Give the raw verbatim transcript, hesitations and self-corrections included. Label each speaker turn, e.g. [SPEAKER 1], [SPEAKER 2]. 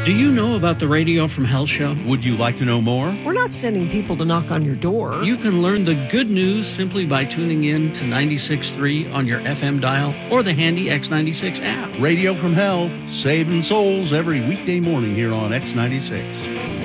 [SPEAKER 1] Do you know about the Radio from Hell show?
[SPEAKER 2] Would you like to know more?
[SPEAKER 3] We're not sending people to knock on your door.
[SPEAKER 1] You can learn the good news simply by tuning in to ninety-six point three on your F M dial or the handy X ninety-six app.
[SPEAKER 2] Radio from Hell, saving souls every weekday morning here on X ninety-six.